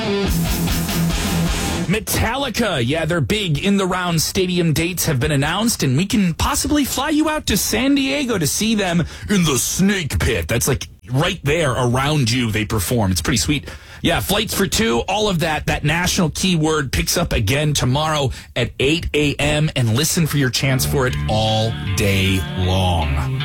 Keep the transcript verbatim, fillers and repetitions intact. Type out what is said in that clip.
Metallica, yeah, their big in the round stadium dates have been announced, and we can possibly fly you out to San Diego to see them in the Snake Pit. That's like right there around you they perform. It's pretty sweet. Yeah, flights for two, all of that. That national keyword picks up again tomorrow at eight a.m. and listen for your chance for it all day long.